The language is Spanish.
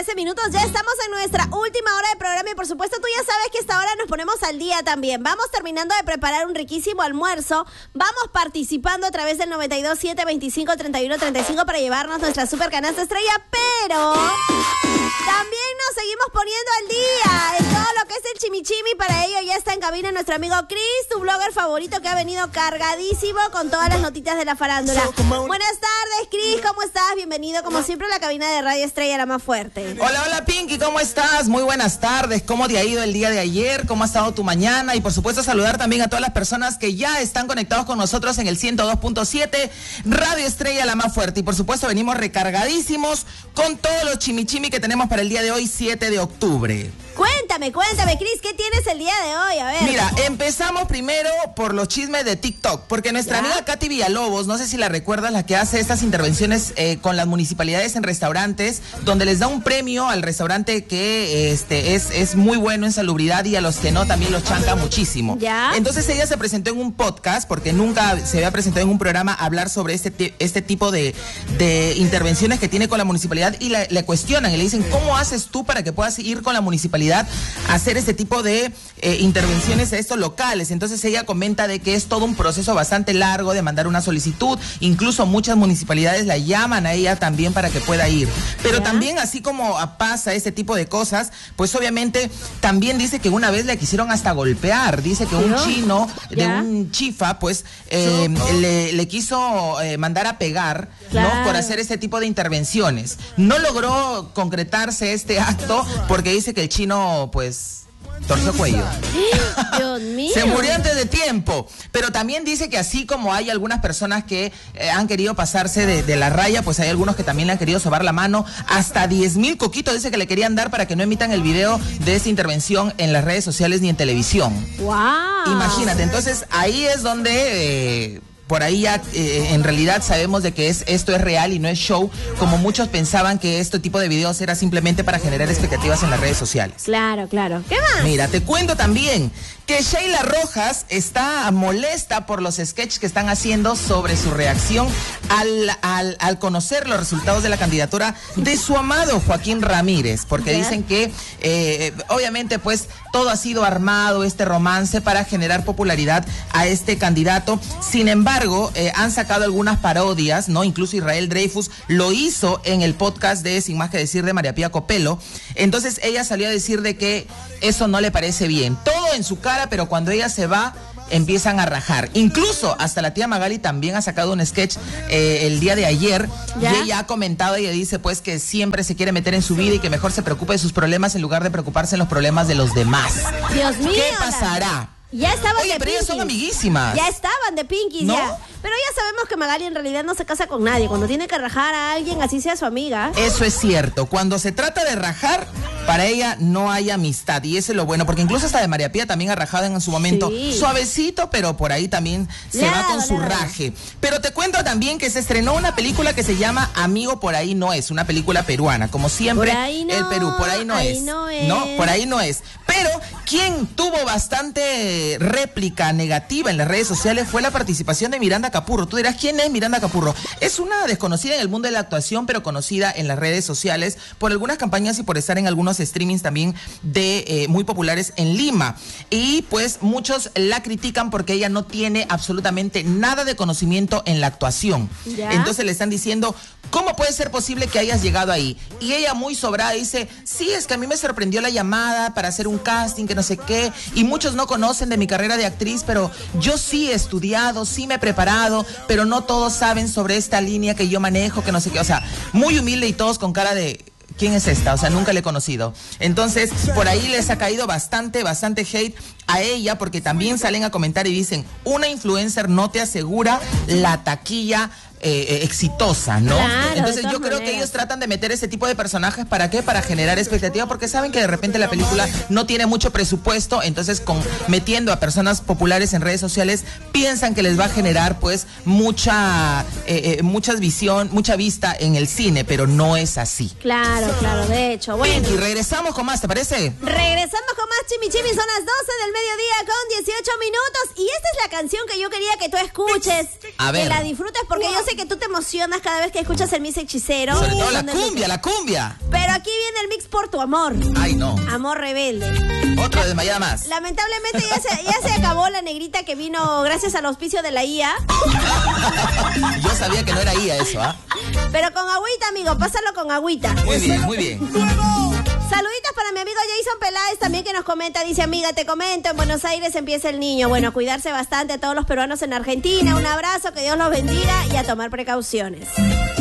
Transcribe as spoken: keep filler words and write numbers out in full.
trece minutos. Ya estamos en nuestra última hora de programa y por supuesto tú ya sabes que esta hora nos ponemos al día también. Vamos terminando de preparar un riquísimo almuerzo. Vamos participando a través del noventa y dos, siete, veinticinco, treinta y uno, treinta y cinco para llevarnos nuestra super canasta estrella, pero también nos seguimos poniendo al día en todo lo que es el chimichimi. Para ello ya está en cabina nuestro amigo Chris, tu blogger favorito que ha venido cargadísimo con todas las notitas de la farándula. Buenas tardes, Chris, ¿cómo estás? Bienvenido como siempre a la cabina de Radio Estrella, la más fuerte. Hola, hola Pinky, ¿cómo estás? Muy buenas tardes. ¿Cómo te ha ido el día de ayer? ¿Cómo ha estado tu mañana? Y por supuesto saludar también a todas las personas que ya están conectados con nosotros en el ciento dos punto siete, Radio Estrella, la más fuerte. Y por supuesto venimos recargadísimos con todos los chimichimi que tenemos para el día de hoy, siete de octubre. Cuéntame, cuéntame, Cris, ¿qué tienes el día de hoy? A ver. Mira, empezamos primero por los chismes de TikTok, porque nuestra ¿Ya? amiga Katy Villalobos, no sé si la recuerdas, la que hace estas intervenciones eh, con las municipalidades en restaurantes, donde les da un premio al restaurante que este es, es muy bueno en salubridad y a los que no también los chanca muchísimo. ¿Ya? Entonces ella se presentó en un podcast, porque nunca se había presentado en un programa a hablar sobre este, este tipo de, de intervenciones que tiene con la municipalidad y la, le cuestionan y le dicen, ¿cómo haces tú para que puedas ir con la municipalidad a hacer este tipo de eh, intervenciones a estos locales? Entonces ella comenta de que es todo un proceso bastante largo de mandar una solicitud, incluso muchas municipalidades la llaman a ella también para que pueda ir, pero ¿Ya? también así como pasa este tipo de cosas, pues obviamente también dice que una vez le quisieron hasta golpear, dice que un chino de ¿Ya? un chifa pues eh, le, le quiso eh, mandar a pegar, claro. ¿no? Por hacer este tipo de intervenciones. No logró concretarse este acto porque dice que el chino pues torció cuello. Dios mío. Se murió antes de tiempo. Pero también dice que así como hay algunas personas que eh, han querido pasarse de, de la raya, pues hay algunos que también le han querido sobar la mano. Hasta diez mil coquitos dice que le querían dar para que no emitan el video de esta intervención en las redes sociales ni en televisión. Wow. Imagínate, entonces ahí es donde... Eh, por ahí ya eh, en realidad sabemos de que es, esto es real y no es show, como muchos pensaban que este tipo de videos era simplemente para generar expectativas en las redes sociales. Claro, claro. ¿Qué más? Mira, te cuento también que Sheila Rojas está molesta por los sketches que están haciendo sobre su reacción al, al, al conocer los resultados de la candidatura de su amado Joaquín Ramírez, porque ¿Ya? dicen que eh, obviamente pues todo ha sido armado, este romance, para generar popularidad a este candidato. Sin embargo, eh, han sacado algunas parodias, ¿no? Incluso Israel Dreyfus lo hizo en el podcast de Sin Más Que Decir de María Pía Copelo. Entonces ella salió a decir de que eso no le parece bien. Todo en su cara, pero cuando ella se va, empiezan a rajar. Incluso hasta la tía Magali también ha sacado un sketch eh, el día de ayer. ¿Ya? Y ella ha comentado, ella dice pues que siempre se quiere meter en su vida y que mejor se preocupe de sus problemas en lugar de preocuparse en los problemas de los demás. Dios mío. ¿Qué pasará? Ya estaban Oye, de pero ellas son Pinkies. amiguísimas. Ya estaban de Pinkies, ¿No? ya. Pero ya sabemos que Magali en realidad no se casa con nadie. Cuando tiene que rajar a alguien, así sea su amiga. Eso es cierto. Cuando se trata de rajar, para ella no hay amistad. Y eso es lo bueno, porque incluso hasta de María Pía también ha rajado en su momento. Sí. Suavecito, pero por ahí también se Claro, va con su claro. raje. Pero te cuento también que se estrenó una película que se llama Amigo por ahí no es, una película peruana. Como siempre, Por ahí no, el Perú, por ahí no ahí es. no es. No, por ahí no es. Pero quien tuvo bastante réplica negativa en las redes sociales fue la participación de Miranda Capurro. Tú dirás, ¿quién es Miranda Capurro? Es una desconocida en el mundo de la actuación, pero conocida en las redes sociales por algunas campañas y por estar en algunos streamings también de eh, muy populares en Lima. Y pues muchos la critican porque ella no tiene absolutamente nada de conocimiento en la actuación. ¿Ya? Entonces le están diciendo, ¿cómo puede ser posible que hayas llegado ahí? Y ella muy sobrada dice, sí, es que a mí me sorprendió la llamada para hacer un casting, que no sé qué, y muchos no conocen de mi carrera de actriz, pero yo sí he estudiado, sí me he preparado, pero no todos saben sobre esta línea que yo manejo, que no sé qué, o sea, muy humilde y todos con cara de... ¿Quién es esta? O sea, nunca le he conocido. Entonces, por ahí les ha caído bastante, bastante hate a ella, porque también salen a comentar y dicen, una influencer no te asegura la taquilla eh, exitosa, ¿no? Claro, entonces de yo creo maneras. que ellos tratan de meter ese tipo de personajes, ¿para qué? Para generar expectativa, porque saben que de repente la película no tiene mucho presupuesto, entonces con metiendo a personas populares en redes sociales, piensan que les va a generar pues mucha, eh, eh, mucha visión, mucha vista en el cine, pero no es así. Claro, claro, de hecho. Bueno. Y regresamos con más, ¿te parece? Regresamos con más Chimichimi, son las doce del mediodía con dieciocho minutos y esta es la canción que yo quería que tú escuches, A ver. que la disfrutes porque yo sé sé que tú te emocionas cada vez que escuchas el mix hechicero. Sobre todo la Donde- cumbia, la cumbia. Pero aquí viene el mix por tu amor. Ay, no. Amor rebelde. Otro desmayada más. Lamentablemente ya se, ya se acabó la negrita que vino gracias al auspicio de la I A. Yo sabía que no era I A eso, ¿ah? Pero con agüita, amigo, pásalo con agüita. Muy bien, muy bien. Saluditos para mi amigo Jason Peláez también que nos comenta, dice, amiga, te comento, en Buenos Aires empieza el niño. Bueno, a cuidarse bastante a todos los peruanos en Argentina. Un abrazo, que Dios los bendiga y a tomar precauciones.